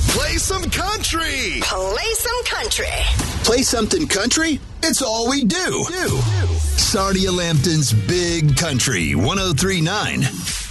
Play some country. Play some country. Play something country? It's all we do. Sardia Lampton's Big Country 103.9.